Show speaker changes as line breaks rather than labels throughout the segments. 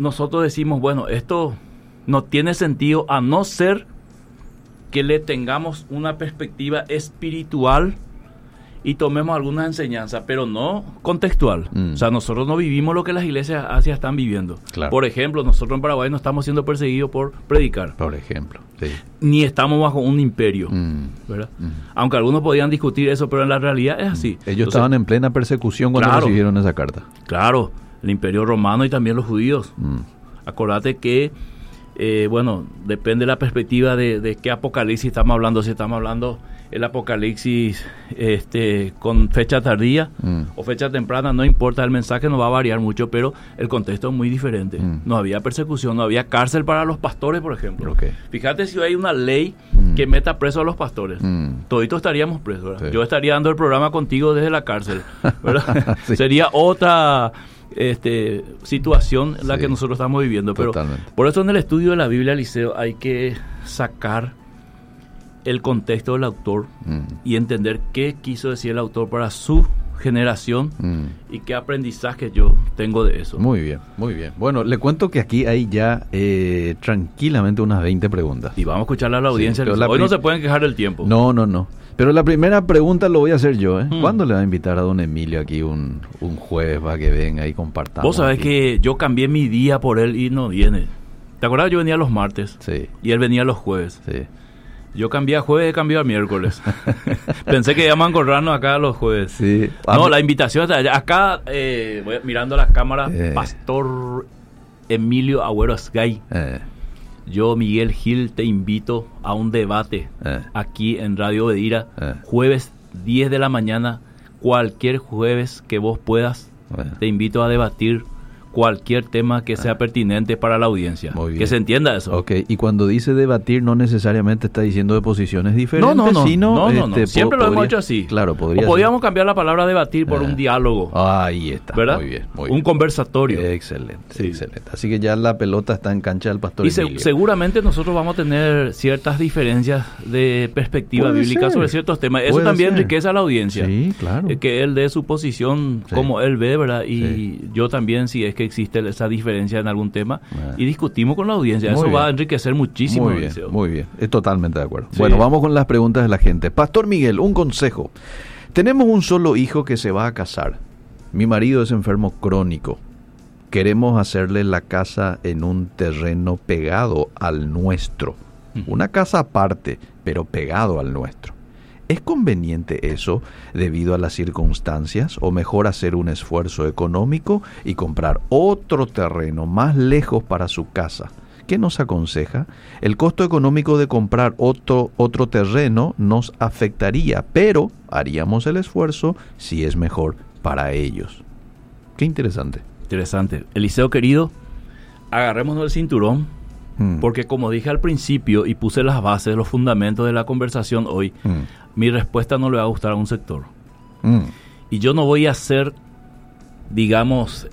nosotros decimos, bueno, esto no tiene sentido a no ser que le tengamos una perspectiva espiritual y tomemos alguna enseñanza, pero no contextual. O sea, nosotros no vivimos lo que las iglesias asiáticas están viviendo.
Claro.
Por ejemplo, nosotros en Paraguay no estamos siendo perseguidos por predicar.
Por ejemplo, sí.
Ni estamos bajo un imperio, ¿verdad? Aunque algunos podían discutir eso, pero en la realidad es así.
Ellos estaban en plena persecución cuando recibieron esa carta.
Claro, el imperio romano y también los judíos. Acordate que, bueno, depende de la perspectiva de qué apocalipsis estamos hablando. Si estamos hablando el apocalipsis con fecha tardía o fecha temprana, no importa, el mensaje no va a variar mucho, pero el contexto es muy diferente. No había persecución, no había cárcel para los pastores, por ejemplo.
Okay.
Fíjate si hay una ley que meta preso a los pastores. Toditos estaríamos presos, ¿verdad? Sí. Yo estaría dando el programa contigo desde la cárcel, ¿verdad? Sí. Sería otra situación en la que nosotros estamos viviendo. Pero por eso en el estudio de la Biblia, Eliseo, hay que sacar el contexto del autor y entender qué quiso decir el autor para su generación y qué aprendizaje yo tengo de eso.
Muy bien, muy bien. Bueno, le cuento que aquí hay ya tranquilamente unas 20 preguntas.
Y vamos a escucharle a la audiencia. Sí, hoy no se pueden quejar del tiempo.
No. Pero la primera pregunta lo voy a hacer yo. ¿Cuándo le va a invitar a don Emilio aquí un jueves para que venga y compartamos?
Vos sabés que yo cambié mi día por él y no viene. ¿Te acuerdas? Yo venía los martes.
Sí.
Y él venía los jueves.
Sí.
Yo cambié a jueves y cambié a miércoles. Pensé que íbamos a encontrarnos acá los jueves.
Sí.
No, la invitación está allá. Acá, voy mirando las cámaras, Pastor Emilio Agüero Asgay. Yo, Miguel Gil, te invito a un debate aquí en Radio Bedira. Jueves 10 de la mañana, cualquier jueves que vos puedas, te invito a debatir cualquier tema que sea pertinente para la audiencia. Muy bien. Que se entienda eso.
Ok, y cuando dice debatir no necesariamente está diciendo de posiciones diferentes,
no.
sino...
Siempre lo hemos hecho así.
Claro, podría.
O podríamos cambiar la palabra debatir por un diálogo.
Ahí está,
¿verdad?
Muy bien.
Un conversatorio.
Excelente, sí. Excelente. Así que ya la pelota está en cancha del pastor Emilio.
Y seguramente nosotros vamos a tener ciertas diferencias de perspectiva bíblica sobre ciertos temas. Eso también enriquece a la audiencia.
Sí, claro.
Que él dé su posición como él ve, ¿verdad? Y yo también, si es que existe esa diferencia en algún tema, y discutimos con la audiencia. Eso va a enriquecer muchísimo.
Muy bien. Totalmente de acuerdo. Sí. Bueno, vamos con las preguntas de la gente. Pastor Miguel, un consejo. Tenemos un solo hijo que se va a casar. Mi marido es enfermo crónico. Queremos hacerle la casa en un terreno pegado al nuestro. Una casa aparte, pero pegado al nuestro. ¿Es conveniente eso debido a las circunstancias o mejor hacer un esfuerzo económico y comprar otro terreno más lejos para su casa? ¿Qué nos aconseja? El costo económico de comprar otro terreno nos afectaría, pero haríamos el esfuerzo si es mejor para ellos. Qué interesante.
Interesante. Eliseo querido, agarrémonos el cinturón, porque como dije al principio y puse las bases, los fundamentos de la conversación hoy, mi respuesta no le va a gustar a un sector. Y yo no voy a ser, digamos,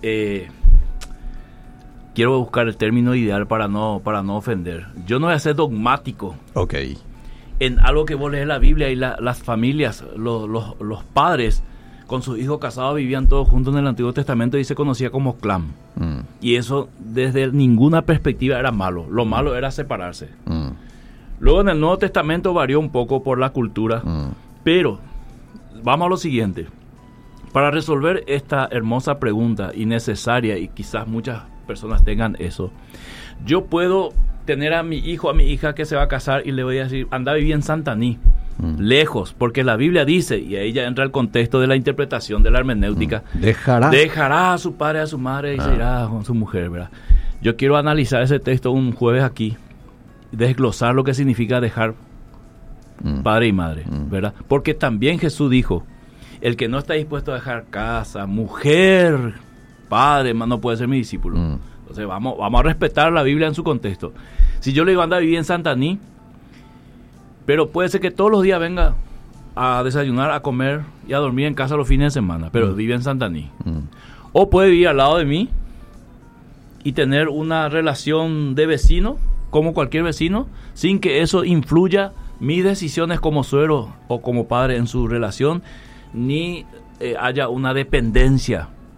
quiero buscar el término ideal para no ofender. Yo no voy a ser dogmático.
Okay.
En algo que vos lees en la Biblia y las familias, los padres con sus hijos casados vivían todos juntos en el Antiguo Testamento y se conocía como clan. Y eso desde ninguna perspectiva era malo. Lo malo era separarse. Luego en el Nuevo Testamento varió un poco por la cultura, pero vamos a lo siguiente. Para resolver esta hermosa pregunta y necesaria, y quizás muchas personas tengan eso, yo puedo tener a mi hijo, a mi hija que se va a casar y le voy a decir, anda a vivir en Santaní, lejos, porque la Biblia dice, y ahí ya entra el contexto de la interpretación de la hermenéutica, dejará a su padre, a su madre y se irá con su mujer, ¿verdad? Yo quiero analizar ese texto un jueves aquí, desglosar lo que significa dejar padre y madre, ¿verdad? Porque también Jesús dijo, el que no está dispuesto a dejar casa, mujer, padre, no puede ser mi discípulo. Entonces vamos a respetar la Biblia en su contexto. Si yo le digo anda a vivir en Santaní, pero puede ser que todos los días venga a desayunar, a comer y a dormir en casa los fines de semana, pero vive en Santaní. O puede vivir al lado de mí y tener una relación de vecino, como cualquier vecino, sin que eso influya mis decisiones como suegro o como padre en su relación, ni haya una dependencia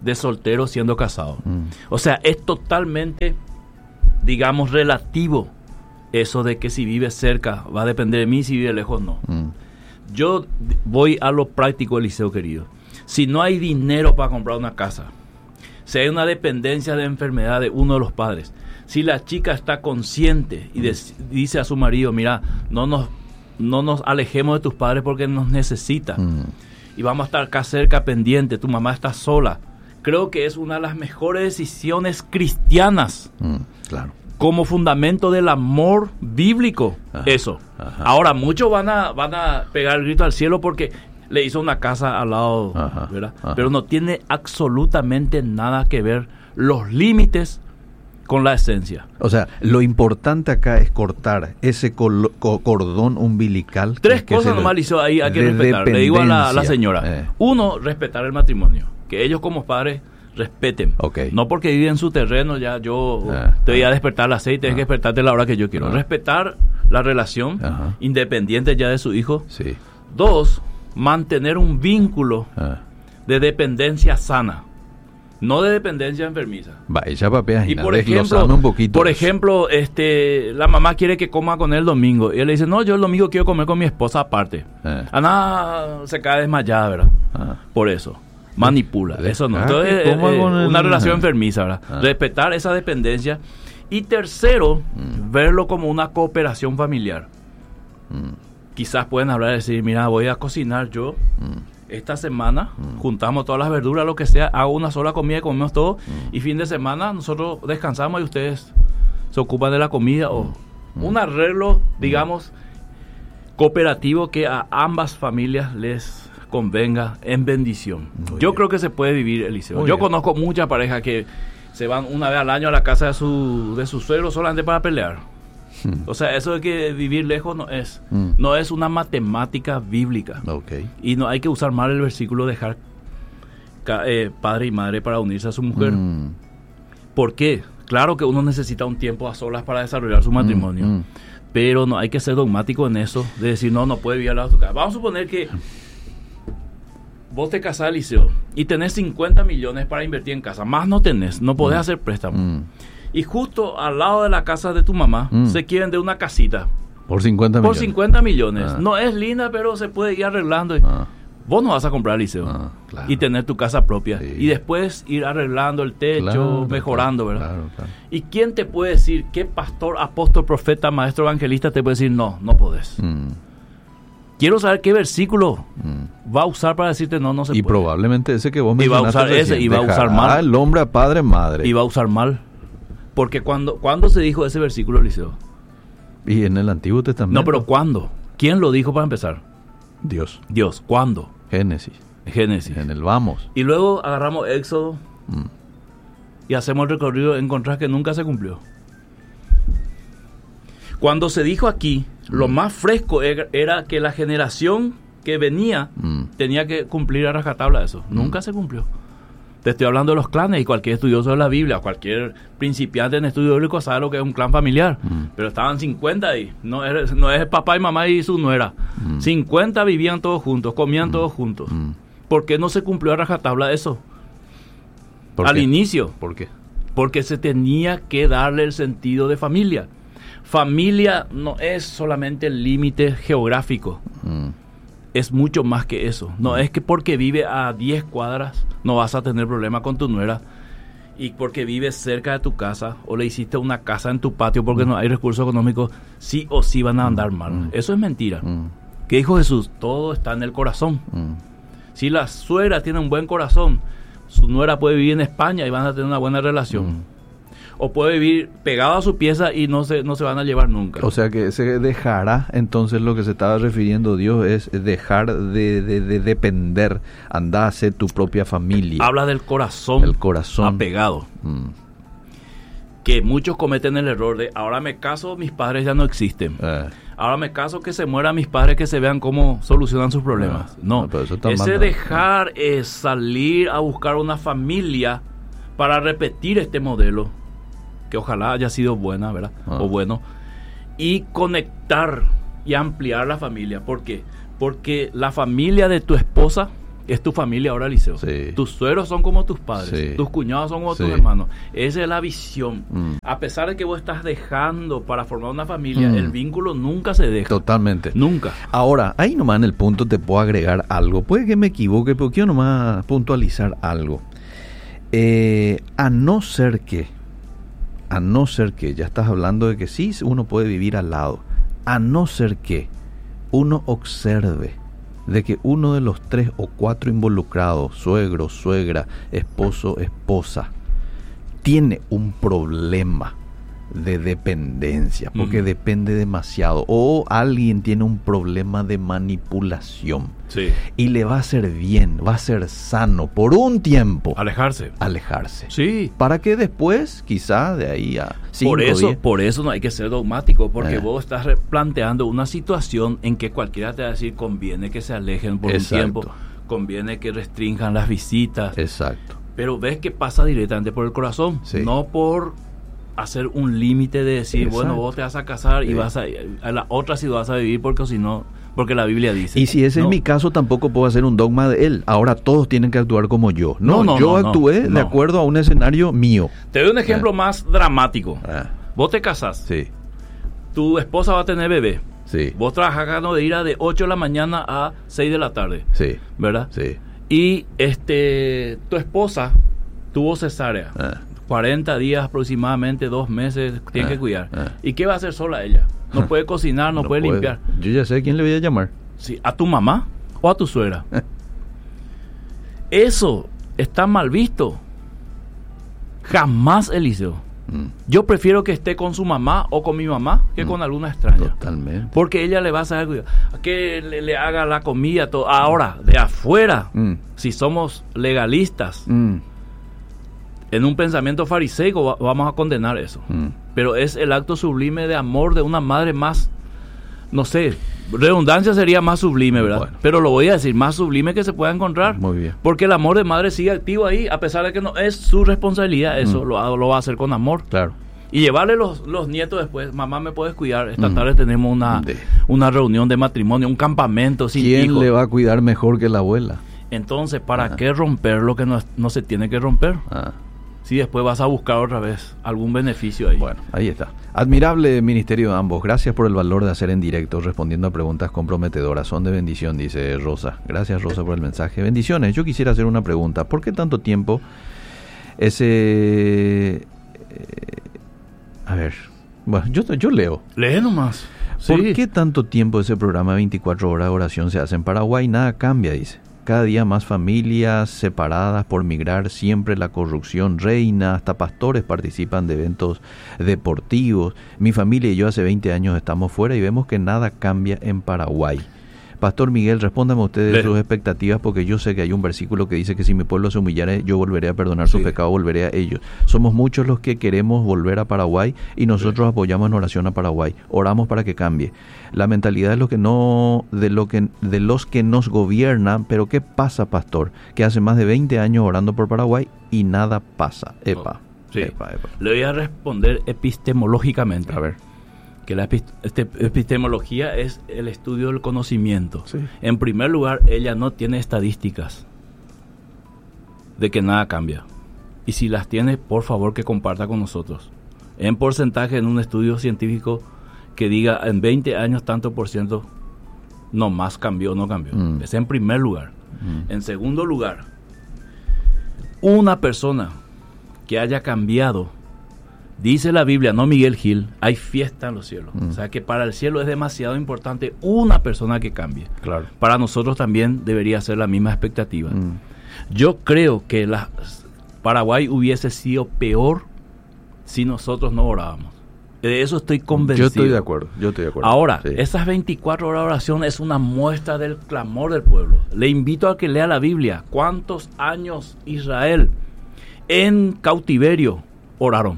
de soltero siendo casado. O sea, es totalmente, digamos, relativo eso de que si vive cerca va a depender de mí, si vive lejos no. Yo voy a lo práctico, Eliseo querido. Si no hay dinero para comprar una casa, si hay una dependencia de enfermedad de uno de los padres, si la chica está consciente y dice a su marido, mira, no nos alejemos de tus padres porque nos necesitan y vamos a estar acá cerca pendiente, tu mamá está sola, creo que es una de las mejores decisiones cristianas.
Claro.
Como fundamento del amor bíblico, eso. Ahora, muchos van a pegar el grito al cielo porque le hizo una casa al lado, ¿verdad? Pero no tiene absolutamente nada que ver los límites con la esencia.
O sea, lo importante acá es cortar ese cordón umbilical.
Tres cosas nomás, Liceo, ahí hay que respetar. Le digo a la señora. Uno, respetar el matrimonio. Que ellos como padres respeten. No porque viven en su terreno, ya yo te voy a despertar a las 6, tienes que despertarte a la hora que yo quiero. Respetar la relación, independiente ya de su hijo.
Sí.
2, mantener un vínculo de dependencia sana, no de dependencia enfermiza.
Vaya papea,
y por ejemplo, la mamá quiere que coma con él el domingo y él le dice, no, yo el domingo quiero comer con mi esposa aparte. Ana se cae desmayada, ¿verdad? Por eso. Manipula, eso no. Entonces, una relación enfermiza, ¿verdad? Respetar esa dependencia. Y tercero, verlo como una cooperación familiar. Quizás pueden hablar y decir, mira, voy a cocinar yo esta semana, juntamos todas las verduras, lo que sea, hago una sola comida y comemos todo, y fin de semana nosotros descansamos y ustedes se ocupan de la comida, o un arreglo, digamos, cooperativo que a ambas familias les convenga en bendición. Yo creo que se puede vivir, Eliseo. Yo conozco muchas parejas que se van una vez al año a la casa de su suegro solamente para pelear. O sea, eso de que vivir lejos no es una matemática bíblica. Y no hay que usar mal el versículo dejar padre y madre para unirse a su mujer. ¿Por qué? Claro que uno necesita un tiempo a solas para desarrollar su matrimonio. Pero no hay que ser dogmático en eso, de decir, no puede vivir al lado de tu casa. Vamos a suponer que vos te casás, Eliseo, y tenés 50 millones para invertir en casa. Más no tenés, no podés hacer préstamo. Y justo al lado de la casa de tu mamá se quieren de una casita.
Por 50 millones.
Por 50 millones. No es linda, pero se puede ir arreglando. Vos no vas a comprar, Eliseo.
Claro.
Y tener tu casa propia. Sí. Y después ir arreglando el techo, mejorando, ¿verdad?
Claro.
¿Y quién te puede decir, qué pastor, apóstol, profeta, maestro, evangelista te puede decir, no podés? Quiero saber qué versículo va a usar para decirte no se puede.
Y probablemente ese que vos mencionaste.
Y va a usar ese, y va a usar mal.
El hombre a padre, madre.
Y va a usar mal. Porque ¿cuándo se dijo ese versículo, Eliseo?
Y en el Antiguo Testamento.
No, pero ¿cuándo? ¿Quién lo dijo para empezar?
Dios.
¿Cuándo?
Génesis.
En
el vamos.
Y luego agarramos Éxodo y hacemos el recorrido, encontrás que nunca se cumplió. Cuando se dijo aquí, lo más fresco era que la generación que venía tenía que cumplir a rajatabla eso. Nunca se cumplió. Te estoy hablando de los clanes, y cualquier estudioso de la Biblia, cualquier principiante en estudio bíblico sabe lo que es un clan familiar. Pero estaban 50 ahí. No es papá y mamá y su nuera. 50 vivían todos juntos, comían todos juntos. ¿Por qué no se cumplió a rajatabla eso? Al inicio.
¿Por qué?
Porque se tenía que darle el sentido de familia. Familia no es solamente el límite geográfico. Es mucho más que eso. No es que porque vive a 10 cuadras no vas a tener problema con tu nuera, y porque vives cerca de tu casa o le hiciste una casa en tu patio porque no hay recursos económicos, sí o sí van a andar mal. Eso es mentira. ¿Qué dijo Jesús? Todo está en el corazón. Si la suegra tiene un buen corazón, su nuera puede vivir en España y van a tener una buena relación. O puede vivir pegado a su pieza y no se van a llevar nunca.
O sea que se dejará, entonces lo que se estaba refiriendo Dios es dejar de depender, andar a hacer tu propia familia.
Habla del corazón.
El corazón
apegado. Que muchos cometen el error de, ahora me caso, mis padres ya no existen. Ahora me caso, que se mueran mis padres, que se vean cómo solucionan sus problemas. No, ese dejar es salir a buscar una familia para repetir este modelo, que ojalá haya sido buena, ¿verdad? O bueno, y conectar y ampliar la familia. ¿Por qué? Porque la familia de tu esposa es tu familia ahora, Liceo.
Sí.
Tus suegros son como tus padres,
Sí.
tus cuñados son como
Sí.
tus hermanos. Esa es la visión.
Mm.
A pesar de que vos estás dejando para formar una familia,
Mm.
el vínculo nunca se deja.
Totalmente.
Nunca.
Ahora, ahí nomás en el punto te puedo agregar algo. Puede que me equivoque, pero quiero nomás puntualizar algo. A no ser que, ya estás hablando de que sí, uno puede vivir al lado. A no ser que uno observe de que uno de los 3 o 4 involucrados, suegro, suegra, esposo, esposa, tiene un problema de dependencia, porque depende demasiado, o alguien tiene un problema de manipulación,
Sí.
y le va a ser bien, va a ser sano por un tiempo
Alejarse. Sí.
para que después, quizá de ahí a 5 días.
Por eso no hay que ser dogmático, porque
Eh.
vos estás planteando una situación en que cualquiera te va a decir conviene que se alejen por
Exacto.
un tiempo, conviene que restrinjan las visitas,
Exacto.
pero ves que pasa directamente por el corazón,
Sí.
no por hacer un límite de decir,
Exacto.
bueno, vos te vas a casar
Sí.
y vas a la otra sí vas a vivir porque si no, porque la Biblia dice.
Y si ese
No.
es mi caso, tampoco puedo hacer un dogma de él. Ahora todos tienen que actuar como yo. No, yo actué de acuerdo a un escenario mío.
Te doy un ejemplo más dramático. Vos te casás,
Sí,
tu esposa va a tener bebé.
sí,
Vos trabajando de ir de 8 de la mañana a 6 de la tarde,
sí,
¿verdad?
sí.
Y tu esposa tuvo cesárea. 40 días aproximadamente, 2 meses, tiene que cuidar. ¿Y qué va a hacer sola ella? No puede cocinar, no puede limpiar.
Yo ya sé a quién le voy a llamar.
Sí, ¿a tu mamá o a tu suegra? Eso está mal visto. Jamás, Eliseo. Yo prefiero que esté con su mamá o con mi mamá que con alguna extraña.
Totalmente.
Porque ella le va a saber cuidar. Que le haga la comida, todo. Ahora, de afuera, si somos legalistas, en un pensamiento fariseico vamos a condenar eso. Pero es el acto sublime de amor de una madre más, no sé, redundancia sería más sublime, ¿verdad?
Bueno.
Pero lo voy a decir, más sublime que se pueda encontrar.
Muy bien.
Porque el amor de madre sigue activo ahí, a pesar de que no es su responsabilidad, eso lo va a hacer con amor.
Claro.
Y llevarle los nietos después, mamá, ¿me puedes cuidar? Esta tarde tenemos una reunión de matrimonio, un campamento sin
¿Quién
hijos.
le va a cuidar mejor que la abuela?
Entonces, ¿para qué romper lo que no se tiene que romper? Si después vas a buscar otra vez algún beneficio ahí.
Bueno, ahí está. Admirable ministerio de ambos. Gracias por el valor de hacer en directo, respondiendo a preguntas comprometedoras. Son de bendición, dice Rosa. Gracias, Rosa, por el mensaje. Bendiciones. Yo quisiera hacer una pregunta. ¿Por qué tanto tiempo ese... a ver, bueno, yo leo.
Lee nomás.
¿Por
Sí.
qué tanto tiempo ese programa 24 horas de oración se hace en Paraguay? Nada cambia, dice. Cada día más familias separadas por migrar, siempre la corrupción reina, hasta pastores participan de eventos deportivos. Mi familia y yo hace 20 años estamos fuera y vemos que nada cambia en Paraguay. Pastor Miguel, respóndame usted de sus expectativas, porque yo sé que hay un versículo que dice que si mi pueblo se humillare, yo volveré a perdonar su pecado, volveré a ellos. Somos muchos los que queremos volver a Paraguay y nosotros apoyamos en oración a Paraguay. Oramos para que cambie. La mentalidad es de los que nos gobiernan, pero ¿qué pasa, pastor? Que hace más de 20 años orando por Paraguay y nada pasa. Epa.
Le voy a responder epistemológicamente.
A ver.
Que la epistemología es el estudio del conocimiento.
Sí.
En primer lugar, ella no tiene estadísticas de que nada cambia. Y si las tiene, por favor que comparta con nosotros. En porcentaje, en un estudio científico que diga en 20 años tanto por ciento, no más cambió o no cambió. Es en primer lugar. En segundo lugar, una persona que haya cambiado, dice la Biblia, no Miguel Gil, hay fiesta en los cielos. O sea que para el cielo es demasiado importante una persona que cambie.
Claro.
Para nosotros también debería ser la misma expectativa. Yo creo que Paraguay hubiese sido peor si nosotros no orábamos. De eso estoy convencido.
Yo estoy de acuerdo.
Ahora,
sí.
esas 24 horas de oración es una muestra del clamor del pueblo. Le invito a que lea la Biblia. ¿Cuántos años Israel en cautiverio oraron?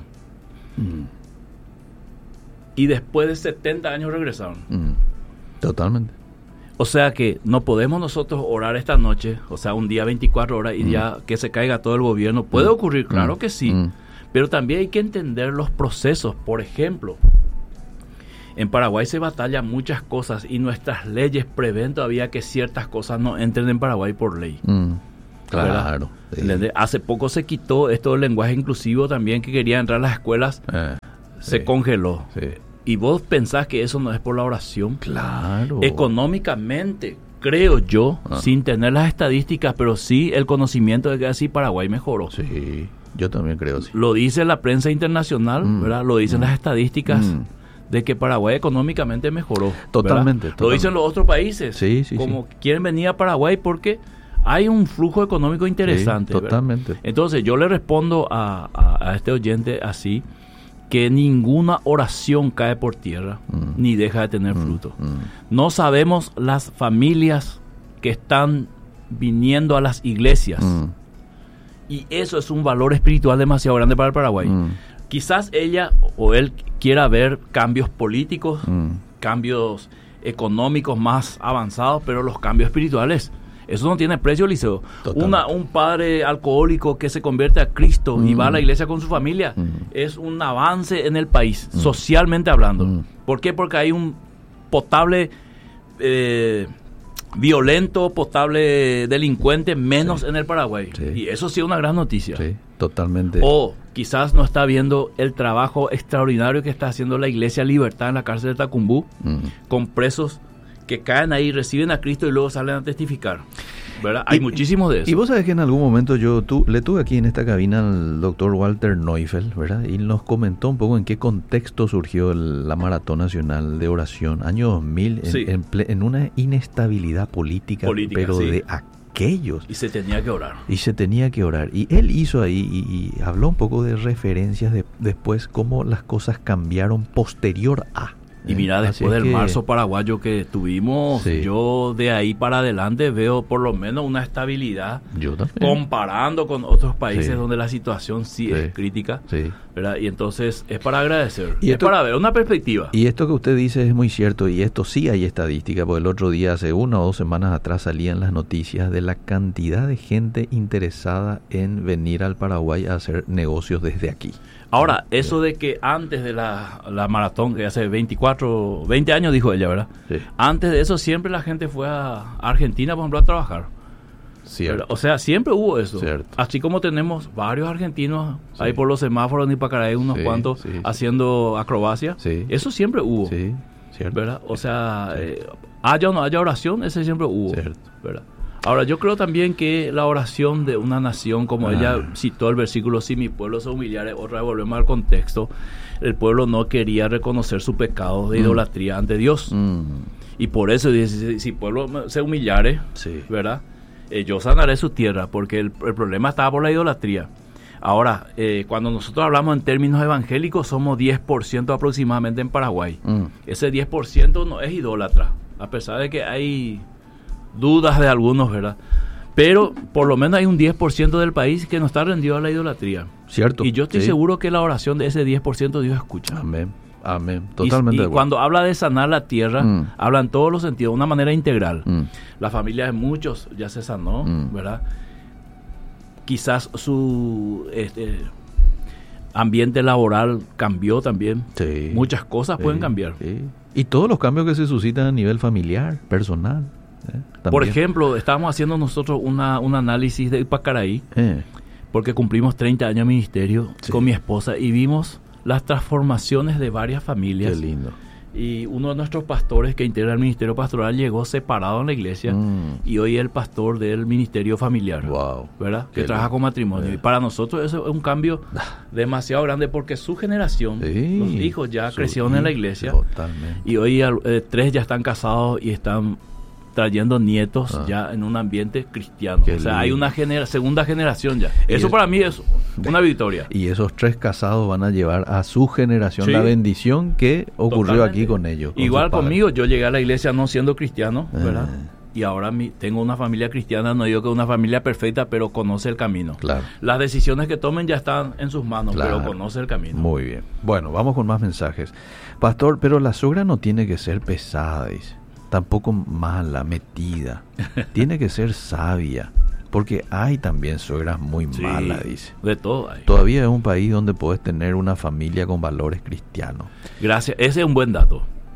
Y después de 70 años regresaron.
Totalmente.
O sea que no podemos nosotros orar esta noche, o sea, un día 24 horas y ya que se caiga todo el gobierno. ¿Puede ocurrir? Claro que sí. Pero también hay que entender los procesos. Por ejemplo, En Paraguay se batalla muchas cosas y nuestras leyes prevén todavía que ciertas cosas no entren en Paraguay por ley.
Claro. Sí.
Hace poco se quitó esto del lenguaje inclusivo también, que quería entrar a las escuelas, se congeló.
Sí.
Y vos pensás que eso no es por la oración.
Claro.
Económicamente, creo yo, sin tener las estadísticas, pero sí el conocimiento de que así Paraguay mejoró.
Sí, yo también creo, sí.
Lo dice la prensa internacional, ¿verdad? Lo dicen las estadísticas de que Paraguay económicamente mejoró.
Totalmente.
Lo dicen los otros países.
Sí.
Como quieren venir a Paraguay porque hay un flujo económico interesante.
Sí, totalmente.
¿verdad? Entonces yo le respondo a este oyente así, que ninguna oración cae por tierra ni deja de tener fruto. No sabemos las familias que están viniendo a las iglesias, y eso es un valor espiritual demasiado grande para el Paraguay. Quizás ella o él quiera ver cambios políticos, cambios económicos más avanzados, pero los cambios espirituales, eso no tiene precio, Liceo. Un padre alcohólico que se convierte a Cristo y va a la iglesia con su familia es un avance en el país, socialmente hablando. ¿Por qué? Porque hay un potable violento, potable delincuente menos en el Paraguay. Y eso sí es una gran noticia.
Sí, totalmente.
O quizás no está viendo el trabajo extraordinario que está haciendo la Iglesia Libertad en la cárcel de Tacumbú, con presos que caen ahí, reciben a Cristo y luego salen a testificar, ¿verdad? Hay muchísimos de eso.
Y vos sabés que en algún momento le tuve aquí en esta cabina al doctor Walter Neufeld, ¿verdad? Y nos comentó un poco en qué contexto surgió la Maratón Nacional de Oración, año 2000, en una inestabilidad política pero de aquellos.
Y se tenía que orar.
Y él hizo ahí y habló un poco de referencias después, cómo las cosas cambiaron posterior a.
Y mira, después del marzo paraguayo que tuvimos, yo de ahí para adelante veo por lo menos una estabilidad.
Yo también.
Comparando con otros países donde la situación sí es crítica.
Sí.
¿Verdad? Y entonces es para agradecer.
Y
es para ver una perspectiva.
Y esto que usted dice es muy cierto, y esto sí hay estadística, porque el otro día, hace 1 o 2 semanas atrás, salían las noticias de la cantidad de gente interesada en venir al Paraguay a hacer negocios desde aquí.
Ahora, eso de que antes de la maratón, que hace 20 años dijo ella, ¿verdad?
Sí.
Antes de eso siempre la gente fue a Argentina, por ejemplo, a trabajar.
Cierto.
O sea, siempre hubo eso.
Cierto.
Así como tenemos varios argentinos ahí por los semáforos en Ipacaraí, unos cuantos haciendo acrobacia.
Sí.
Eso siempre hubo.
Sí, cierto.
¿Verdad? O sea, haya o no haya oración, ese siempre hubo.
Cierto.
¿Verdad? Ahora, yo creo también que la oración de una nación, como ella citó el versículo, si mi pueblo se humillare, otra vez volvemos al contexto, el pueblo no quería reconocer su pecado de idolatría ante Dios. Y por eso dice, si el pueblo se humillare, ¿verdad? Yo sanaré su tierra, porque el problema estaba por la idolatría. Ahora, cuando nosotros hablamos en términos evangélicos, somos 10% aproximadamente en Paraguay. Ese 10% no es idólatra, a pesar de que hay dudas de algunos, ¿verdad? Pero por lo menos hay un 10% del país que no está rendido a la idolatría.
Cierto.
Y yo estoy seguro que la oración de ese 10% Dios escucha.
Amén. Totalmente.
Y cuando habla de sanar la tierra, habla en todos los sentidos, de una manera integral. La familia de muchos ya se sanó, ¿verdad? Quizás su ambiente laboral cambió también.
Sí.
Muchas cosas pueden cambiar.
Sí. Y todos los cambios que se suscitan a nivel familiar, personal.
Por ejemplo, estábamos haciendo nosotros un análisis de Ipacaraí, porque cumplimos 30 años de ministerio con mi esposa y vimos las transformaciones de varias familias.
Qué lindo.
Y uno de nuestros pastores que integra el ministerio pastoral llegó separado en la iglesia y hoy es el pastor del ministerio familiar.
Wow.
¿Verdad? Que trabaja con matrimonio. Y para nosotros eso es un cambio demasiado grande porque su generación, los hijos ya crecieron en la iglesia.
Totalmente.
Y hoy 3 ya están casados y están trayendo nietos ya en un ambiente cristiano. O sea, hay una segunda generación ya. Eso para mí es una victoria.
Y esos 3 casados van a llevar a su generación la bendición que ocurrió aquí con ellos.
Igual conmigo, yo llegué a la iglesia no siendo cristiano, ¿verdad? Y ahora tengo una familia cristiana, no digo que una familia perfecta, pero conoce el camino.
Claro.
Las decisiones que tomen ya están en sus manos, pero conoce el camino.
Muy bien. Bueno, vamos con más mensajes. Pastor, pero la suegra no tiene que ser pesada, dice. Tampoco mala, metida. Tiene que ser sabia. Porque hay también suegras muy malas, dice.
De todo hay.
Todavía es un país donde puedes tener una familia con valores cristianos.
Gracias. Ese es un buen dato.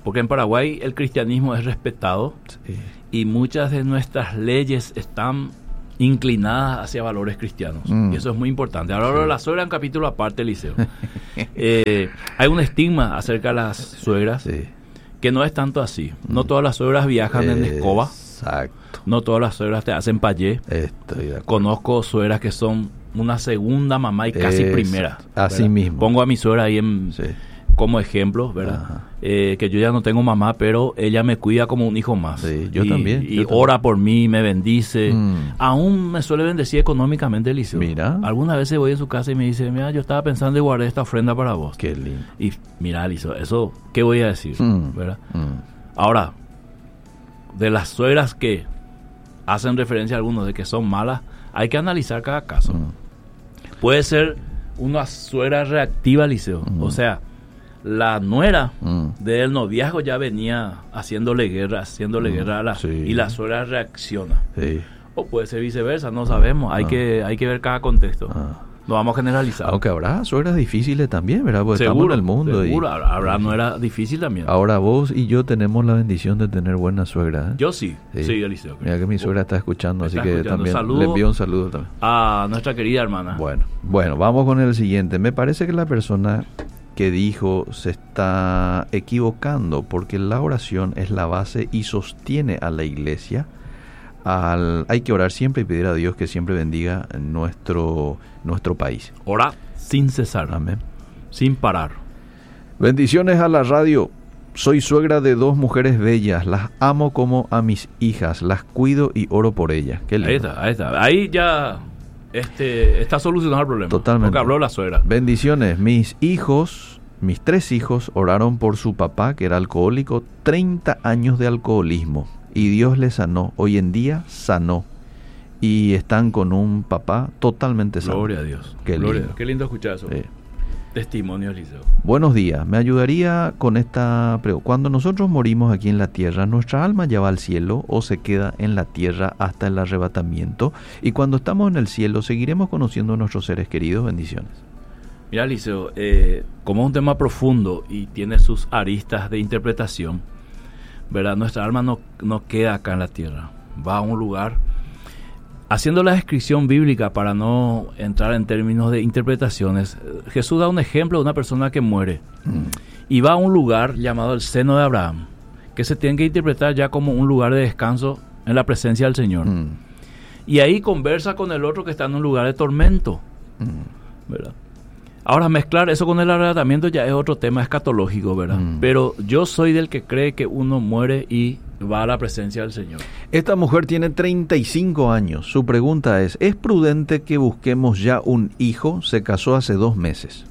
Porque en Paraguay el cristianismo es respetado y muchas de nuestras leyes están inclinadas hacia valores cristianos. Y eso es muy importante. Ahora la suegra en capítulo aparte, Eliseo. Hay un estigma acerca de las suegras que no es tanto así. No todas las suegras viajan en escoba.
Exacto.
No todas las suegras te hacen payé. Conozco suegras que son una segunda mamá y casi primera.
Así mismo.
Pongo a mi suegra ahí como ejemplo, ¿verdad? Que yo ya no tengo mamá, pero ella me cuida como un hijo más.
Yo también.
Y ora por mí, me bendice. Aún me suele bendecir económicamente, Eliseo.
Mira.
Algunas veces voy a su casa y me dice, mira, yo estaba pensando en guardar esta ofrenda para vos.
Qué lindo.
Y mira, Eliseo, eso, ¿qué voy a decir? ¿Verdad? Ahora, de las suegras que hacen referencia a algunos de que son malas, hay que analizar cada caso. Puede ser una suegra reactiva, Eliseo. O sea, la nuera del noviazgo ya venía haciéndole guerra a la y la suegra reacciona. O puede ser viceversa, no sabemos. Hay que ver cada contexto. No vamos a generalizar.
Aunque habrá suegras difíciles también, ¿verdad? Porque estamos en el mundo.
Seguro, habrá nuera difícil también.
Ahora vos y yo tenemos la bendición de tener buena suegra.
Yo sí, Eliseo.
Mira que mi suegra está escuchando, así que también le envío un saludo también.
A nuestra querida hermana.
Bueno, vamos con el siguiente. Me parece que la persona que dijo se está equivocando porque la oración es la base y sostiene a la iglesia. Hay que orar siempre y pedir a Dios que siempre bendiga nuestro país.
Ora sin cesar.
Amén.
Sin parar.
Bendiciones a la radio. Soy suegra de 2 mujeres bellas. Las amo como a mis hijas. Las cuido y oro por ellas. Qué lindo.
Ahí está. Ahí ya está solucionado el problema.
Totalmente.
Porque habló la suegra.
Bendiciones. Mis 3 hijos oraron por su papá, que era alcohólico, 30 años de alcoholismo. Y Dios les sanó. Hoy en día sanó. Y están con un papá totalmente sano.
Gloria a Dios.
Qué lindo.
Qué lindo escuchar eso. Testimonio, Eliseo.
Buenos días. Me ayudaría con esta pregunta. Cuando nosotros morimos aquí en la tierra, ¿nuestra alma ya va al cielo o se queda en la tierra hasta el arrebatamiento? Y cuando estamos en el cielo, ¿seguiremos conociendo a nuestros seres queridos? Bendiciones.
Mira, Eliseo, como es un tema profundo y tiene sus aristas de interpretación, ¿verdad? Nuestra alma no queda acá en la tierra, va a un lugar. Haciendo la descripción bíblica para no entrar en términos de interpretaciones, Jesús da un ejemplo de una persona que muere y va a un lugar llamado el seno de Abraham, que se tiene que interpretar ya como un lugar de descanso en la presencia del Señor. Y ahí conversa con el otro que está en un lugar de tormento, ¿verdad? Ahora, mezclar eso con el arrebatamiento ya es otro tema escatológico, ¿verdad? Pero yo soy del que cree que uno muere y va a la presencia del Señor.
Esta mujer tiene 35 años. Su pregunta ¿es prudente que busquemos ya un hijo? Se casó hace 2 meses.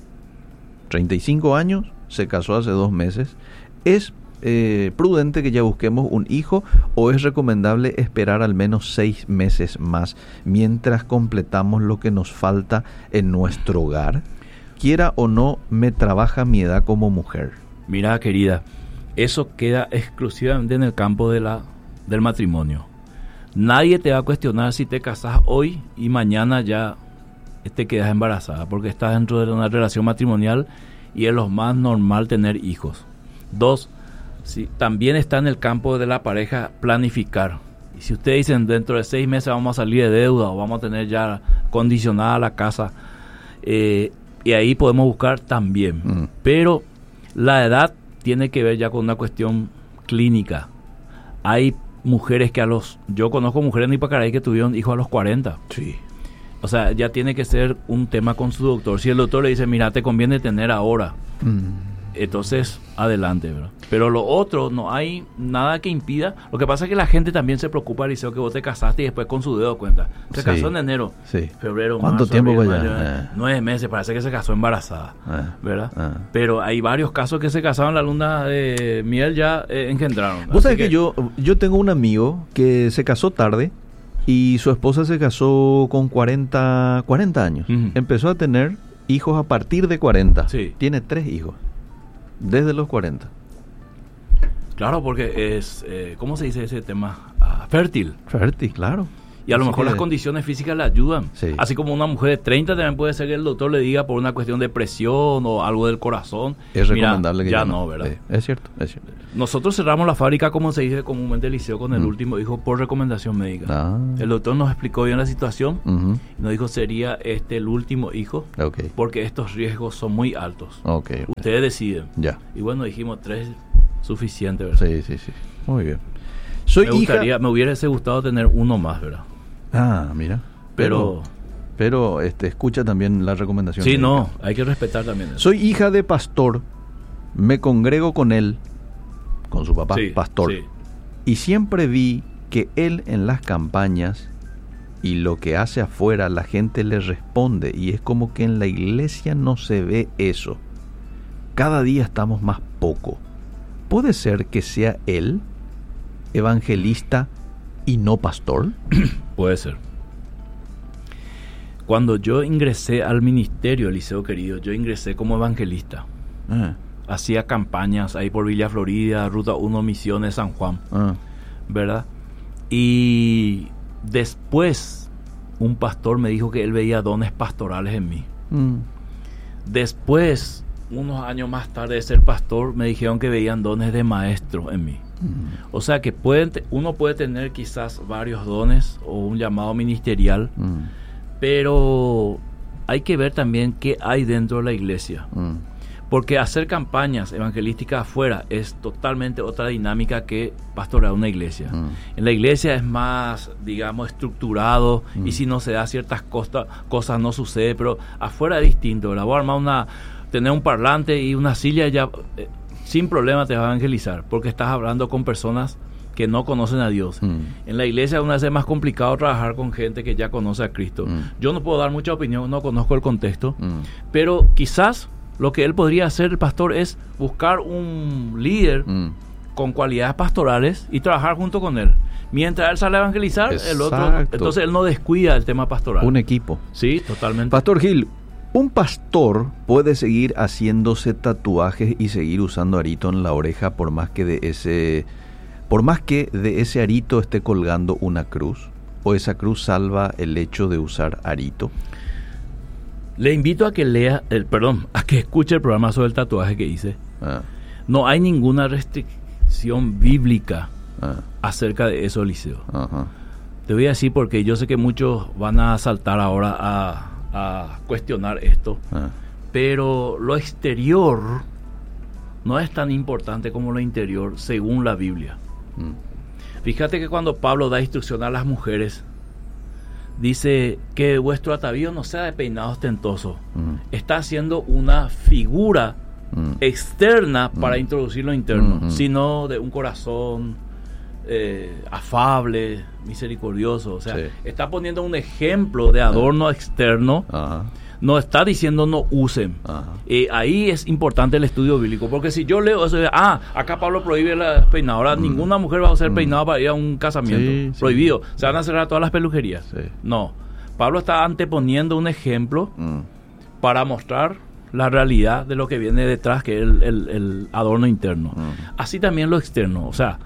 35 años, se casó hace 2 meses. ¿Es prudente que ya busquemos un hijo o es recomendable esperar al menos 6 meses más mientras completamos lo que nos falta en nuestro hogar? Quiera o no, me trabaja mi edad como mujer.
Mira, querida, eso queda exclusivamente en el campo del matrimonio. Nadie te va a cuestionar si te casas hoy y mañana ya te quedas embarazada, porque estás dentro de una relación matrimonial y es lo más normal tener hijos. 2, si, también está en el campo de la pareja planificar. Y si ustedes dicen dentro de 6 meses vamos a salir de deuda o vamos a tener ya condicionada la casa, y ahí podemos buscar también. Pero la edad tiene que ver ya con una cuestión clínica. Hay mujeres que yo conozco mujeres en Ipacaraí que tuvieron hijos a los 40.
Sí.
O sea, ya tiene que ser un tema con su doctor. Si el doctor le dice, mira, te conviene tener ahora, entonces adelante, ¿verdad? Pero lo otro, no hay nada que impida. Lo que pasa es que la gente también se preocupa, Eliseo, que vos te casaste y después con su dedo cuenta. Se casó en enero, febrero,
¿cuánto
marzo,
tiempo
abril,
mayo?
9 meses, parece que se casó embarazada, ¿verdad? Pero hay varios casos que se casaron, la luna de miel ya engendraron.
Vos sabés que yo tengo un amigo que se casó tarde y su esposa se casó con 40 años. Empezó a tener hijos a partir de 40.
Sí.
Tiene 3 hijos desde los 40.
Claro, porque es, ¿cómo se dice ese tema? Fértil.
Fértil, claro.
Y a lo mejor las condiciones físicas le ayudan.
Sí.
Así como una mujer de 30 también puede ser que el doctor le diga por una cuestión de presión o algo del corazón.
Es recomendable que
ya no, ¿verdad?
Sí, es cierto.
Nosotros cerramos la fábrica, como se dice comúnmente el liceo, con el último hijo por recomendación médica. El doctor nos explicó bien la situación y nos dijo sería el último hijo porque estos riesgos son muy altos. Ustedes deciden.
Ya.
Y bueno, dijimos 3 suficiente, ¿verdad?
Sí. Muy bien.
Me hubiese gustado tener uno más, ¿verdad?
Mira. Pero escucha también la recomendación.
Sí, no, hay que respetar también eso.
Soy hija de pastor, me congrego con él, con su papá, pastor, y siempre vi que él en las campañas y lo que hace afuera la gente le responde, y es como que en la iglesia no se ve eso. Cada día estamos más poco. ¿Puede ser que sea él evangelista y no pastor?
Puede ser. Cuando yo ingresé al ministerio, Eliseo querido, yo ingresé como evangelista. Hacía campañas ahí por Villa Florida, Ruta 1, Misiones, San Juan, ¿verdad? Y después un pastor me dijo que él veía dones pastorales en mí. Después, unos años más tarde de ser pastor, me dijeron que veían dones de maestro en mí. O sea que uno puede tener quizás varios dones o un llamado ministerial, pero hay que ver también qué hay dentro de la iglesia. Porque hacer campañas evangelísticas afuera es totalmente otra dinámica que pastorear una iglesia. En la iglesia es más, digamos, estructurado, y si no se da ciertas cosas no sucede, pero afuera es distinto. La voy a armar tener un parlante y una silla ya sin problema te va a evangelizar, porque estás hablando con personas que no conocen a Dios. En la iglesia una vez es más complicado trabajar con gente que ya conoce a Cristo. Yo no puedo dar mucha opinión, no conozco el contexto, pero quizás lo que él podría hacer, el pastor, es buscar un líder con cualidades pastorales y trabajar junto con él. Mientras él sale a evangelizar, el otro, entonces él no descuida el tema pastoral.
Un equipo.
Sí, totalmente.
Pastor Gil, ¿un pastor puede seguir haciéndose tatuajes y seguir usando arito en la oreja por más que de ese arito esté colgando una cruz? ¿O esa cruz salva el hecho de usar arito?
Le invito a que a que escuche el programa sobre el tatuaje que hice. No hay ninguna restricción bíblica acerca de eso, Eliseo. Te voy a decir porque yo sé que muchos van a saltar ahora a cuestionar esto, pero lo exterior no es tan importante como lo interior según la Biblia. Fíjate que cuando Pablo da instrucción a las mujeres, dice que vuestro atavío no sea de peinados ostentosos. Está haciendo una figura externa para introducir lo interno, sino de un corazón afable, misericordioso. O sea, está poniendo un ejemplo de adorno externo. No está diciendo no usen. Ahí es importante el estudio bíblico, porque si yo leo eso, acá Pablo prohíbe la peinada. Ahora ninguna mujer va a usar peinado para ir a un casamiento. Prohibido. Se van a cerrar todas las peluquerías. No. Pablo está anteponiendo un ejemplo para mostrar la realidad de lo que viene detrás, que es el adorno interno. Así también lo externo. O sea,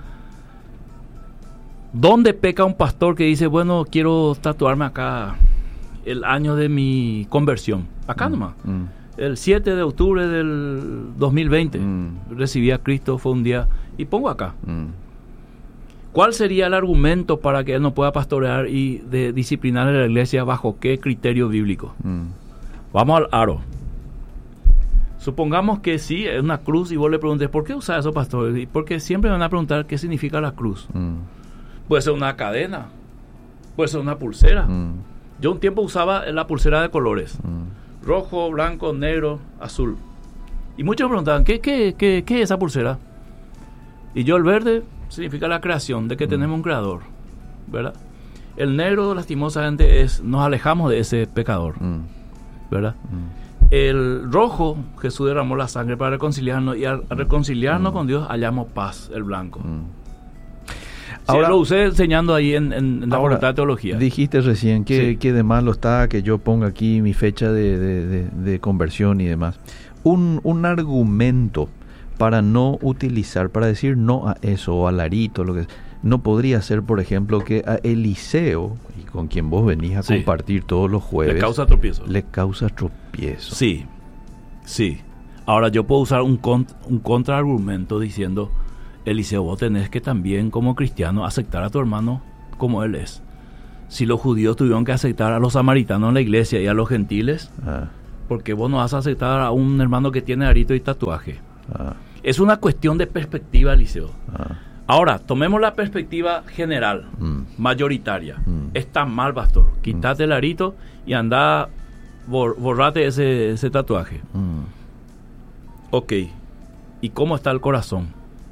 ¿dónde peca un pastor que dice, bueno, quiero tatuarme acá el año de mi conversión? Acá nomás. El 7 de octubre del 2020 recibí a Cristo, fue un día, y pongo acá. ¿Cuál sería el argumento para que él no pueda pastorear y disciplinar a la iglesia bajo qué criterio bíblico? Vamos al aro. Supongamos que sí, es una cruz, y vos le preguntes, ¿por qué usas eso, pastor? Y porque siempre me van a preguntar qué significa la cruz. Puede ser una cadena, puede ser una pulsera. Yo un tiempo usaba la pulsera de colores, rojo, blanco, negro, azul. Y muchos me preguntaban, ¿qué es esa pulsera? Y yo, el verde significa la creación, de que tenemos un creador, ¿verdad? El negro, lastimosamente, nos alejamos de ese pecador, ¿verdad? El rojo, Jesús derramó la sangre para reconciliarnos, y al reconciliarnos con Dios hallamos paz, el blanco. Ahora lo usé enseñando ahí en la facultad de teología.
Dijiste recién que de malo está que yo ponga aquí mi fecha de conversión y demás. Un argumento para no utilizar, para decir no a eso, o al arito, lo que no podría ser, por ejemplo, que a Eliseo, y con quien vos venís a compartir todos los jueves,
le causa tropiezo.
Le causa tropiezo.
Sí, sí. Ahora yo puedo usar un contraargumento diciendo, Eliseo, vos tenés que también como cristiano aceptar a tu hermano como él es. Si los judíos tuvieron que aceptar a los samaritanos en la iglesia y a los gentiles, ¿por qué vos no vas a aceptar a un hermano que tiene arito y tatuaje? Es una cuestión de perspectiva, Eliseo. Ahora, tomemos la perspectiva general, mayoritaria. Está mal, pastor. Quítate el arito y anda, borrate ese tatuaje. Ok. ¿Y cómo está el corazón?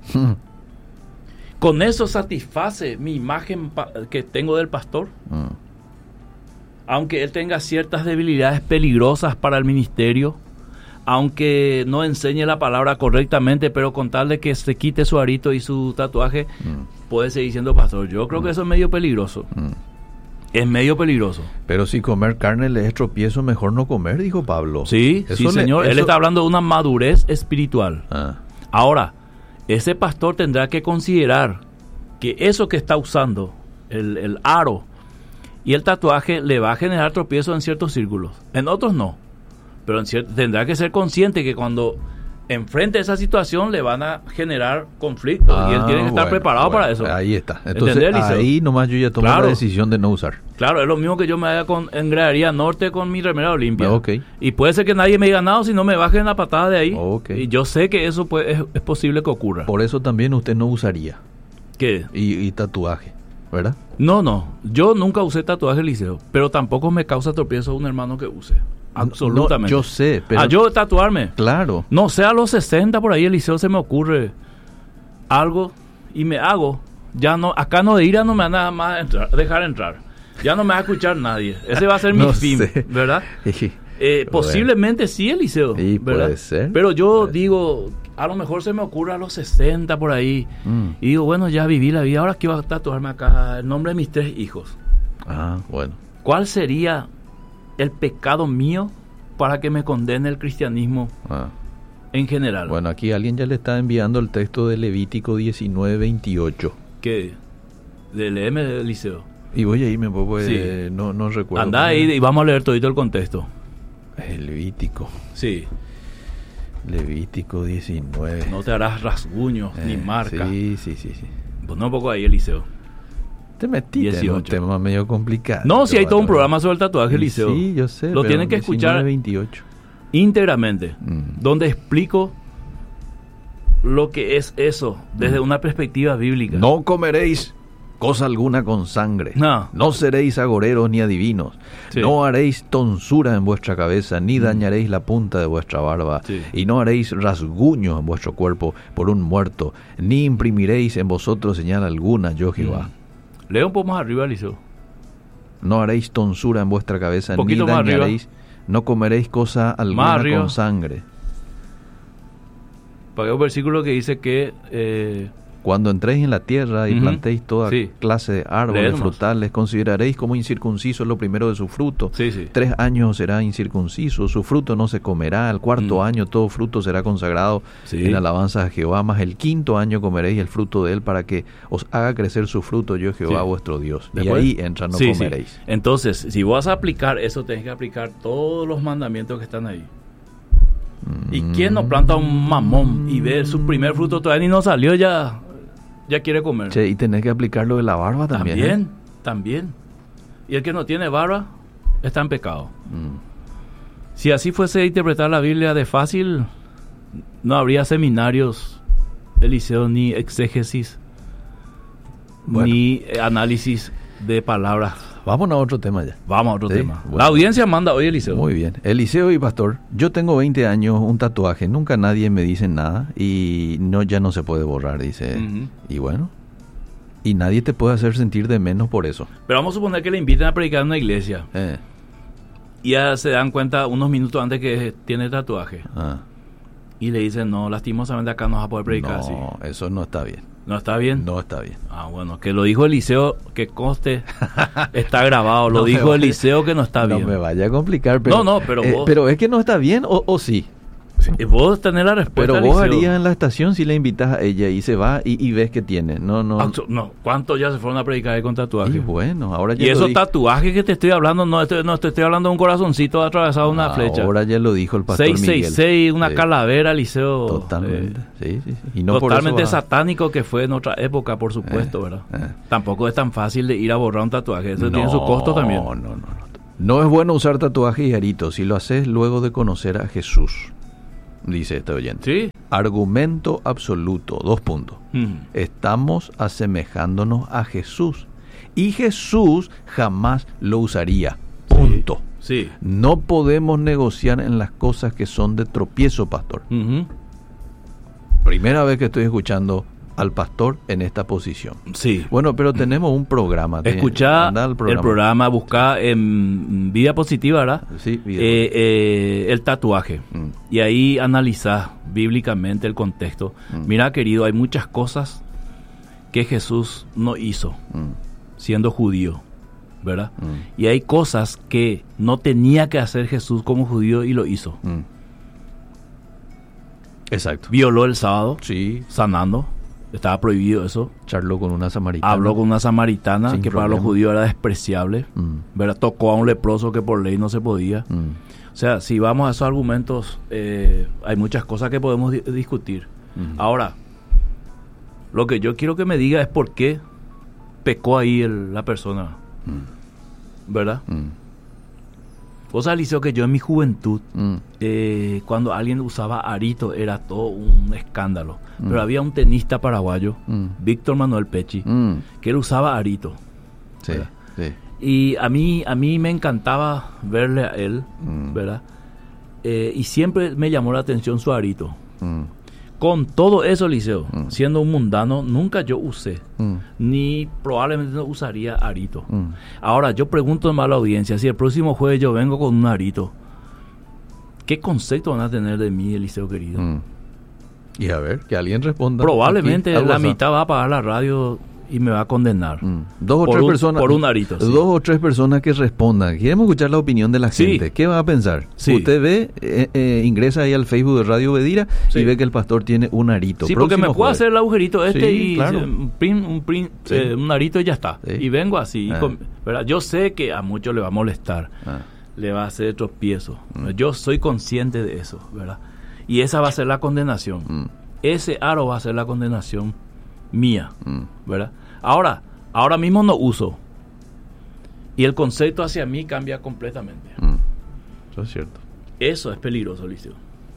¿Con eso satisface mi imagen que tengo del pastor? Aunque él tenga ciertas debilidades peligrosas para el ministerio, aunque no enseñe la palabra correctamente, pero con tal de que se quite su arito y su tatuaje, puede seguir siendo pastor. Yo creo que eso es medio peligroso. Es medio peligroso.
Pero si comer carne le es tropiezo, mejor no comer, dijo Pablo.
Sí, sí, señor. Él está hablando de una madurez espiritual. Ahora, ese pastor tendrá que considerar que eso que está usando, el aro y el tatuaje, le va a generar tropiezo en ciertos círculos. En otros no. Pero tendrá que ser consciente que cuando enfrente esa situación le van a generar conflictos y él tiene que estar preparado para eso.
Ahí está. Entonces ahí nomás yo ya tomo la decisión de no usar.
Claro, es lo mismo que yo me vaya en Gradería Norte con mi remera Olimpia.
Okay.
Y puede ser que nadie me diga nada si no me bajen la patada de ahí. Y yo sé que eso es posible que ocurra.
Por eso también usted no usaría.
¿Qué?
Y tatuaje, ¿verdad?
No. Yo nunca usé tatuaje, Eliseo, pero tampoco me causa tropiezo un hermano que use. Absolutamente.
No, yo sé, pero...
yo tatuarme.
Claro.
No sé, a los 60 por ahí, Eliseo, se me ocurre algo y me hago. Ya no, acá no de ira no me van a más dejar entrar. Ya no me va a escuchar nadie. Ese va a ser mi fin, ¿verdad? Posiblemente sí, Eliseo.
Sí,
¿verdad?
Puede ser.
Pero yo digo, a lo mejor se me ocurre a los 60 por ahí. Y digo, bueno, ya viví la vida. Ahora quiero tatuarme acá el nombre de mis 3 hijos.
Bueno.
¿Cuál sería el pecado mío para que me condene el cristianismo en general?
Bueno, aquí alguien ya le está enviando el texto de Levítico 19:28.
¿Qué? Del Eliseo.
Y voy a irme un poco, no recuerdo.
Anda ahí y vamos a leer todito el contexto.
Levítico.
Sí.
Levítico 19.
No te harás rasguños ni marca.
Sí.
Pues no un poco ahí, Eliseo.
Te metiste en un tema medio complicado.
No, si hay todo un programa sobre el tatuaje, Eliseo.
Sí, yo sé.
Lo tienen que escuchar
28.
íntegramente, donde explico lo que es eso desde una perspectiva bíblica.
No comeréis cosa alguna con sangre. No seréis agoreros ni adivinos. No haréis tonsura en vuestra cabeza, ni dañaréis la punta de vuestra barba. Y no haréis rasguños en vuestro cuerpo por un muerto, ni imprimiréis en vosotros señal alguna, yo Jehová.
Lea un poco más arriba, Eliseo.
No haréis tonsura en vuestra cabeza, ni dañaréis, no comeréis cosa alguna con sangre.
Para un versículo que dice que
cuando entréis en la tierra y plantéis toda clase de árboles frutales, consideraréis como incircunciso lo primero de su fruto. 3 años será incircunciso, su fruto no se comerá. El 4º año todo fruto será consagrado en alabanza a Jehová, mas el 5º año comeréis el fruto de él para que os haga crecer su fruto, yo Jehová vuestro Dios. Y ahí entra, no comeréis.
Entonces, si vas a aplicar eso, tenés que aplicar todos los mandamientos que están ahí. ¿Y quién no planta un mamón y ve su primer fruto todavía ni no salió, ya quiere comer?
Che, y tenés que aplicar lo de la barba también.
También. Y el que no tiene barba está en pecado. Si así fuese a interpretar la Biblia de fácil, no habría seminarios, Eliseo, ni exégesis, ni análisis de palabras.
Vamos a otro tema ya.
Vamos a otro tema. Bueno. La audiencia manda hoy, Eliseo.
Muy bien. Eliseo y pastor, yo tengo 20 años, un tatuaje, nunca nadie me dice nada y ya no se puede borrar, dice. Y bueno, y nadie te puede hacer sentir de menos por eso.
Pero vamos a suponer que le inviten a predicar en una iglesia. Y ya se dan cuenta unos minutos antes que tiene tatuaje. Y le dicen, no, lastimosamente acá no vas a poder predicar así.
No, eso no está bien.
¿No está bien?
No está bien.
Bueno, que lo dijo Eliseo, que conste, está grabado. Lo dijo Eliseo que no está bien.
No me vaya a complicar, pero...
pero vos...
pero es que no está bien o sí.
Vos tenés la respuesta.
Pero vos harías en la estación si le invitas a ella y se va y ves que tiene. No.
¿Cuántos ya se fueron a predicar con tatuajes?
Y bueno, ahora ya
y esos tatuajes que te estoy hablando, no te estoy hablando de un corazoncito atravesado de una flecha.
Ahora ya lo dijo el pastor
666,
Miguel.
una calavera, Liceo.
Totalmente. Sí. Y no
totalmente
por eso
satánico que fue en otra época, por supuesto, ¿verdad? Tampoco es tan fácil de ir a borrar un tatuaje. Eso tiene su costo también.
No es bueno usar tatuajes y aritos si lo haces luego de conocer a Jesús, dice este oyente.
Sí.
Argumento absoluto, 2 puntos. Estamos asemejándonos a Jesús y Jesús jamás lo usaría. Punto.
Sí.
No podemos negociar en las cosas que son de tropiezo, pastor. Primera vez que estoy escuchando al pastor en esta posición.
Sí.
Bueno, pero tenemos un programa.
Escuchá el programa, buscá en Vida Positiva, ¿verdad?
Sí,
el tatuaje. Y ahí analizás bíblicamente el contexto. Mira, querido, hay muchas cosas que Jesús no hizo siendo judío, ¿verdad? Y hay cosas que no tenía que hacer Jesús como judío y lo hizo.
Exacto.
Violó el sábado,
sí,
sanando. Estaba prohibido eso.
Charló con una samaritana.
Habló con una samaritana que
problema.
para los judíos era despreciable. ¿Verdad? Tocó a un leproso que por ley no se podía. O sea, si vamos a esos argumentos, hay muchas cosas que podemos discutir. Ahora, lo que yo quiero que me diga es por qué pecó ahí la persona. ¿Verdad? Vos sabés, Liceo, que yo en mi juventud, cuando alguien usaba arito, era todo un escándalo. Pero había un tenista paraguayo, Víctor Manuel Pechi, que él usaba arito.
Sí, sí.
Y a mí me encantaba verle a él, ¿verdad? Y siempre me llamó la atención su arito. Con todo eso, Liceo, siendo un mundano, nunca yo usé, ni probablemente no usaría arito. Ahora, yo pregunto más a la audiencia, si el próximo jueves yo vengo con un arito, ¿qué concepto van a tener de mí, Eliseo querido?
Y a ver, que alguien responda.
Probablemente la mitad va a apagar la radio y me va a condenar.
2 o 3 personas.
Por un arito. Sí.
2 o 3 personas que respondan. Queremos escuchar la opinión de la gente. ¿Qué va a pensar?
Sí.
Usted ve, ingresa ahí al Facebook de Radio Bedira y ve que el pastor tiene un arito.
Sí, porque me puedo hacer el agujerito y
claro.
un arito y ya está.
Sí.
Y vengo así. ¿Verdad? Yo sé que a muchos le va a molestar. Le va a hacer tropiezo. Yo soy consciente de eso, ¿verdad? Y esa va a ser la condenación. Ese aro va a ser la condenación mía, ¿verdad? Ahora mismo no uso. Y el concepto hacia mí cambia completamente.
Eso es cierto.
Eso es peligroso, Liceo.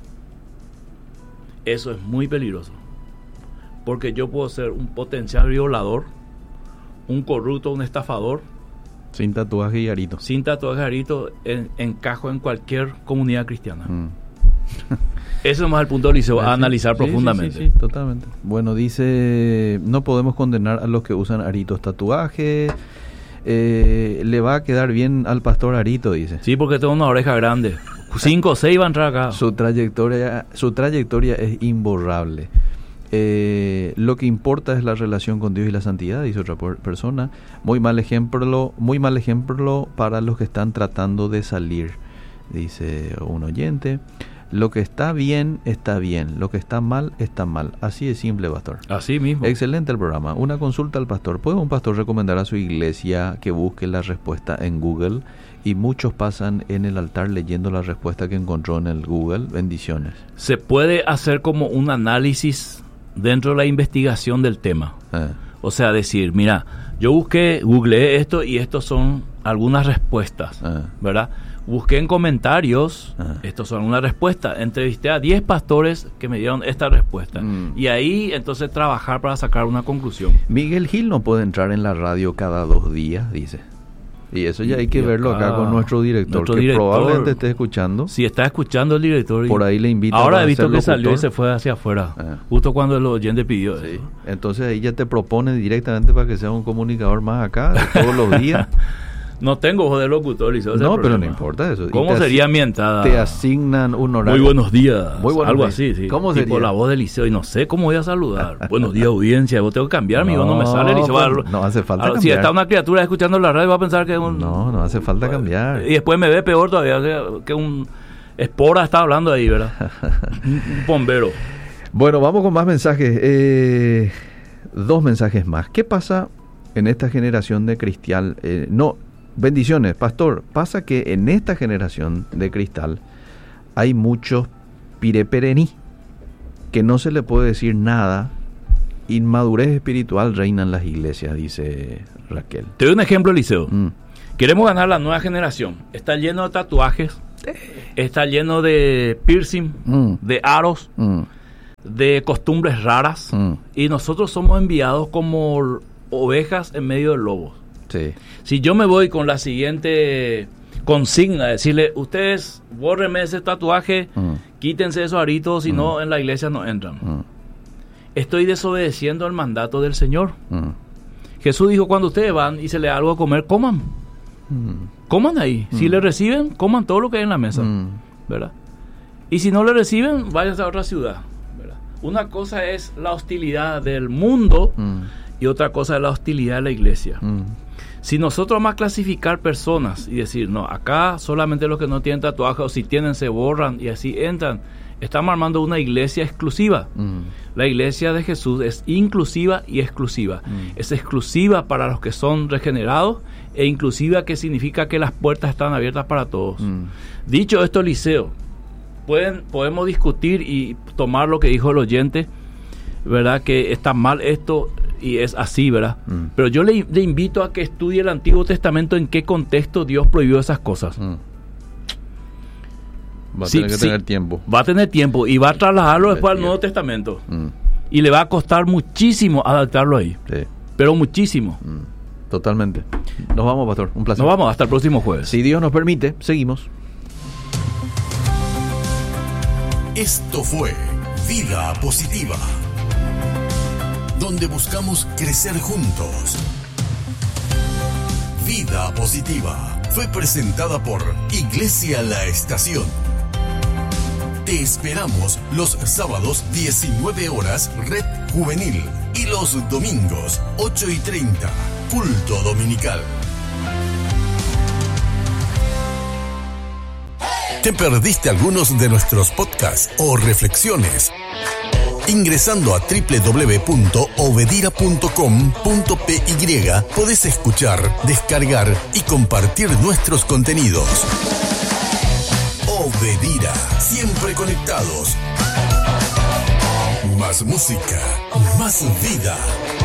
Eso es muy peligroso. Porque yo puedo ser un potencial violador, un corrupto, un estafador.
Sin tatuaje y arito.
Sin tatuaje y arito, encajo en cualquier comunidad cristiana. Eso es más el punto, Liceo, a analizar profundamente.
Sí, totalmente. Bueno, dice, no podemos condenar a los que usan aritos, tatuajes. Le va a quedar bien al pastor arito, dice.
Sí, porque tengo una oreja grande. 5 o 6 van a entrar acá.
Su trayectoria es imborrable. Lo que importa es la relación con Dios y la santidad, dice otra persona. Muy mal ejemplo para los que están tratando de salir, dice un oyente. Lo que está bien, lo que está mal, está mal. Así de simple, pastor.
Así mismo.
Excelente el programa. Una consulta al pastor. ¿Puede un pastor recomendar a su iglesia que busque la respuesta en Google? Y muchos pasan en el altar leyendo la respuesta que encontró en el Google. Bendiciones.
Se puede hacer como un análisis dentro de la investigación del tema. O sea, decir, mira, yo googleé esto y estos son algunas respuestas, ¿verdad? Busqué en comentarios, estos son algunas respuestas. Entrevisté a 10 pastores que me dieron esta respuesta. Y ahí, entonces, trabajar para sacar una conclusión.
Miguel Gil no puede entrar en la radio cada 2 días, dice. Y eso ya hay que verlo acá con nuestro director, probablemente esté escuchando.
Si está escuchando el director.
Por ahí le invito.
Ahora he visto que salió y se fue hacia afuera. Justo cuando el oyente pidió eso.
Entonces ahí ya te propone directamente para que sea un comunicador más acá, de todos los días.
No tengo voz de locutor, Liceo.
No, pero no importa eso.
¿Cómo sería mi entrada?
Te asignan un horario.
Muy buenos días.
Muy buenos
algo
días.
Así, sí.
¿Cómo
tipo
sería?
La voz de Liceo. Y no sé cómo voy a saludar. Buenos días, audiencia. Vos tengo que cambiar, mi voz no me sale. Liceo.
No hace falta cambiar.
Si está una criatura escuchando la radio, va a pensar que es un...
No hace falta cambiar.
Y después me ve peor todavía, que un Espora está hablando ahí, ¿verdad? Un bombero.
Bueno, vamos con más mensajes. 2 mensajes más. ¿Qué pasa en esta generación de cristal? Bendiciones, pastor. Pasa que en esta generación de cristal hay muchos pireperení que no se le puede decir nada. Inmadurez espiritual reina en las iglesias, dice Raquel.
Te doy un ejemplo, Eliseo. Queremos ganar la nueva generación. Está lleno de tatuajes, está lleno de piercing, de aros, de costumbres raras. Y nosotros somos enviados como ovejas en medio de lobos.
Sí.
Si yo me voy con la siguiente consigna, decirle, ustedes bórrenme ese tatuaje, quítense esos aritos, si no en la iglesia no entran. Estoy desobedeciendo el mandato del Señor. Jesús dijo, cuando ustedes van y se les da algo a comer, coman. Coman ahí. Si le reciben, coman todo lo que hay en la mesa. ¿Verdad? Y si no le reciben, váyanse a otra ciudad. ¿Verdad? Una cosa es la hostilidad del mundo y otra cosa es la hostilidad de la iglesia. Si nosotros vamos a clasificar personas y decir, no, acá solamente los que no tienen tatuaje o si tienen se borran y así entran, estamos armando una iglesia exclusiva. La iglesia de Jesús es inclusiva y exclusiva. Es exclusiva para los que son regenerados e inclusiva que significa que las puertas están abiertas para todos. Dicho esto, Eliseo, podemos discutir y tomar lo que dijo el oyente, ¿verdad? Que está mal esto y es así, ¿verdad? Pero yo le invito a que estudie el Antiguo Testamento en qué contexto Dios prohibió esas cosas.
Va a tener que tener tiempo.
Va a tener tiempo y va a trasladarlo después al Nuevo Testamento. Y le va a costar muchísimo adaptarlo ahí. Sí. Pero muchísimo.
Totalmente. Nos vamos, pastor. Un placer.
Nos vamos hasta el próximo jueves.
Si Dios nos permite, seguimos.
Esto fue Vida Positiva, donde buscamos crecer juntos. Vida Positiva fue presentada por Iglesia La Estación. Te esperamos los sábados 19 horas Red Juvenil y los domingos 8:30 Culto Dominical. ¿Te perdiste algunos de nuestros podcasts o reflexiones? Ingresando a www.obedira.com.py podés escuchar, descargar y compartir nuestros contenidos. Obedira, siempre conectados. Más música, más vida.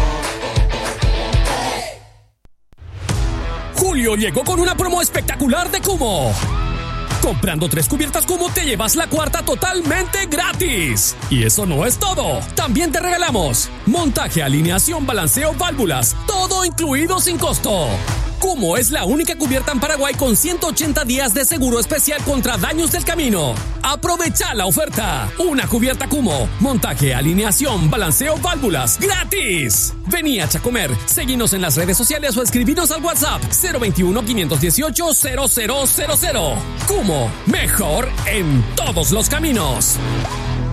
Julio llegó con una promo espectacular de Kummo. Comprando 3 cubiertas Kummo te llevas la 4ª totalmente gratis. Y eso no es todo. También te regalamos montaje, alineación, balanceo, válvulas, todo incluido sin costo. Kummo es la única cubierta en Paraguay con 180 días de seguro especial contra daños del camino. Aprovecha la oferta. Una cubierta Kummo, montaje, alineación, balanceo, válvulas, gratis. Vení a Chacomer, seguinos en las redes sociales o escribinos al WhatsApp 021-518-0000. Kummo, mejor en todos los caminos.